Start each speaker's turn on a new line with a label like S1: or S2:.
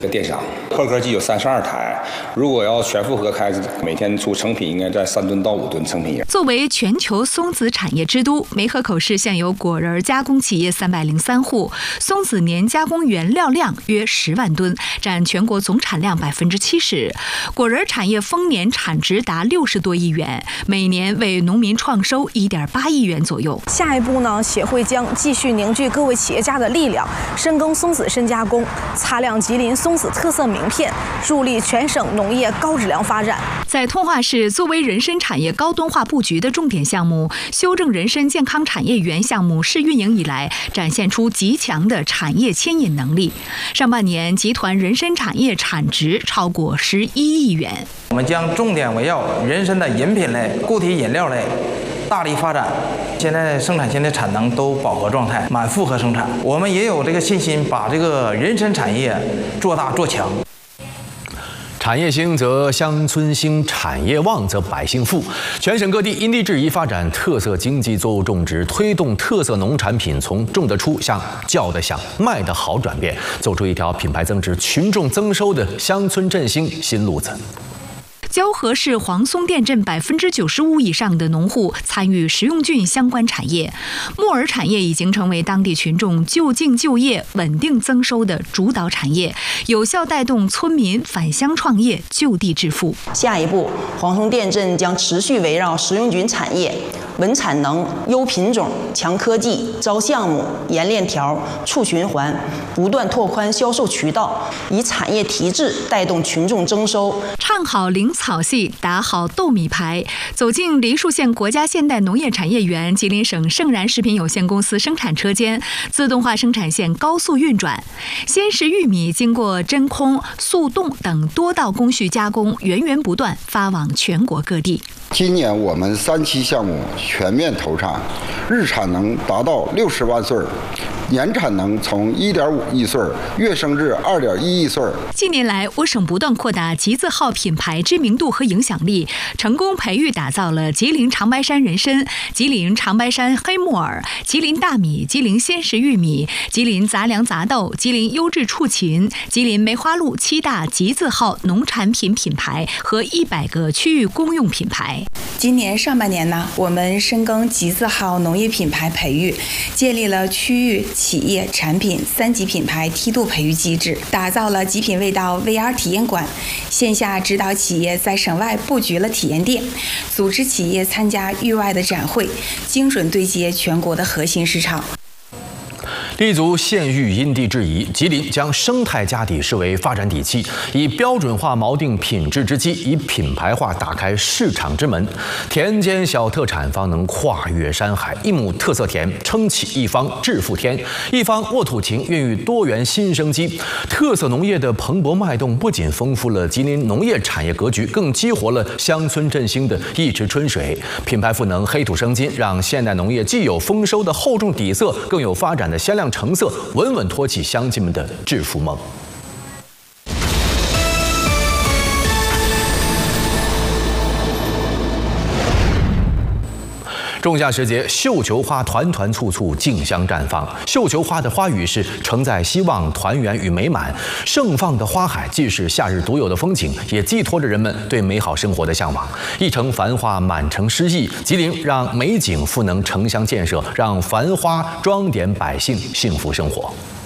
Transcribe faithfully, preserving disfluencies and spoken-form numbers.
S1: 电商合格机有三十二台，如果要全负荷开，每天出成品应该在三吨到五吨成品。
S2: 作为全球松子产业之都，梅河口市现有果仁加工企业三百零三户，松子年加工原料量约十万吨，占全国总产量百分之七十。果仁产业丰年产值达六十多亿元，每年为农民创收一点八亿元左右。
S3: 下一步呢，协会将继续凝聚各位企业家的力量，深耕松子深加工，擦亮吉林松子特色名片，助力全省农业高质量发展。
S2: 在通化市，作为人参产业高端化布局的重点项目，修正人参健康产业园项目试运营以来，展现出极强的产业牵引能力。上半年，集团人参产业产值超过十一亿元。
S4: 我们将重点围绕人参的饮品类、固体饮料类大力发展。现在生产线的产能都饱和状态，满负荷生产。我们也有这个信心，把这个人参产业做大做强。
S5: 产业兴则乡村兴，产业旺则百姓富。全省各地因地制宜发展特色经济作物种植，推动特色农产品从种得出向叫得响、卖得好转变，走出一条品牌增值、群众增收的乡村振兴新路子。
S2: 蛟河市黄松店镇百分之九十五以上的农户参与食用菌相关产业，木耳产业已经成为当地群众就近就业、稳定增收的主导产业，有效带动村民返乡创业、就地致富。
S6: 下一步，黄松店镇将持续围绕食用菌产业、稳产能、优品种、强科技、招项目、严链条、促循环，不断拓宽销售渠道，以产业提质带动群众增收。
S2: 唱好灵草系，打好豆米牌。走进梨树县国家现代农业产业园，吉林省盛然食品有限公司生产车间自动化生产线高速运转，鲜食玉米经过真空、速冻等多道工序加工，源源不断发往全国各地。
S7: 今年我们三期项目全面投产，日产能达到六十万穗，年产能从一点五亿穗跃升至二点一亿穗。
S2: 近年来，我省不断扩大吉字号品牌知名度和影响力，成功培育打造了吉林长白山人参、吉林长白山黑木耳、吉林大米、吉林鲜食玉米、吉林杂粮杂豆、吉林优质畜禽、吉林梅花鹿七大吉字号农产品品牌和一百个区域公用品牌。
S8: 今年上半年呢，我们深耕吉字号农业品牌培育，建立了区域、企业、产品三级品牌梯度培育机制，打造了极品味道 V R 体验馆，线下指导企业在省外布局了体验店，组织企业参加域外的展会，精准对接全国的核心市场。
S5: 立足县域因地制宜，吉林将生态家底视为发展底气，以标准化锚定品质之基，以品牌化打开市场之门。田间小特产方能跨越山海，一亩特色田撑起一方致富天，一方沃土情孕育多元新生机。特色农业的蓬勃脉动，不仅丰富了吉林农业产业格局，更激活了乡村振兴的一池春水。品牌赋能，黑土生金，让现代农业既有丰收的厚重底色，更有发展的鲜亮成色，稳稳托起乡亲们的致富梦。仲夏时节，绣球花团团簇簇，竞相绽放。绣球花的花语是承载希望、团圆与美满。盛放的花海既是夏日独有的风景，也寄托着人们对美好生活的向往。一城繁华，满城诗意。吉林让美景赋能城乡建设，让繁花装点百姓幸福生活。